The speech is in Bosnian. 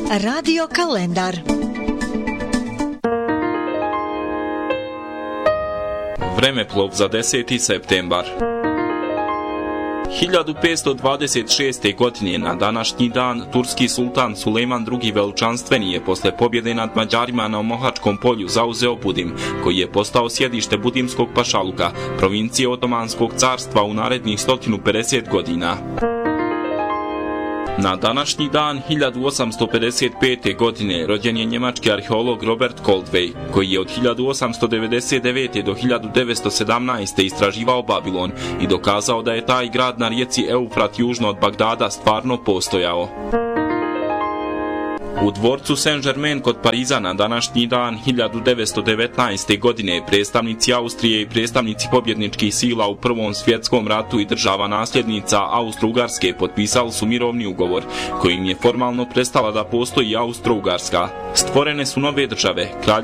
Radio kalendar. Vremeplov za 10. septembar. 1526. godine na današnji dan turski sultan Sulejman II. Veličanstveni je posle pobjede nad Mađarima na Mohačkom polju zauzeo Budim, koji je postao sjedište Budimskog pašaluka, provincije Otomanskog carstva u narednih 150 godina. Na današnji dan 1855. godine rođen je njemački arheolog Robert Koldewey, koji je od 1899. do 1917. istraživao Babilon i dokazao da je taj grad na rijeci Eufrat južno od Bagdada stvarno postojao. U dvorcu Saint-Germain kod Pariza na današnji dan 1919. godine predstavnici Austrije i predstavnici pobjedničkih sila u Prvom svjetskom ratu i država nasljednica Austro-Ugarske potpisali su mirovni ugovor, kojim je formalno prestala da postoji Austro-Ugarska. Stvorene su nove države,